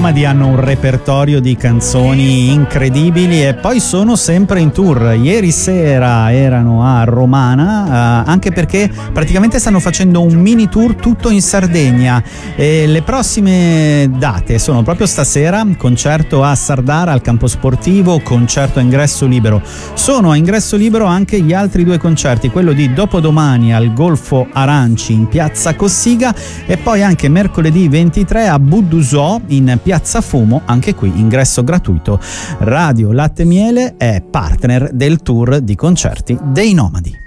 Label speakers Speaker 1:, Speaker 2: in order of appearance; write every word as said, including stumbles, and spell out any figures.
Speaker 1: Nomadi hanno un repertorio di canzoni incredibili e poi sono sempre in tour. Ieri sera erano a Romana, eh, anche perché praticamente stanno facendo un mini tour tutto in Sardegna, e le prossime date sono proprio stasera: concerto a Sardara al campo sportivo, concerto a ingresso libero. Sono a ingresso libero anche gli altri due concerti, quello di dopodomani al Golfo Aranci in piazza Cossiga e poi anche mercoledì ventitré a Buddusò in piazza Fumo, anche qui ingresso gratuito. Radio Latte Miele è partner del tour di concerti dei Nomadi.